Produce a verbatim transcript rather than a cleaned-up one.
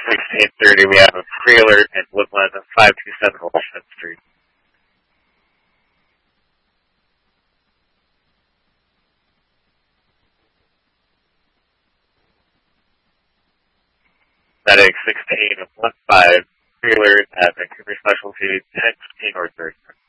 sixteen thirty, we have a pre-alert in Woodland at five two seven Washington Street. Medic sixteen one five, pre-alert at Vancouver Specialty ten fifteen North third.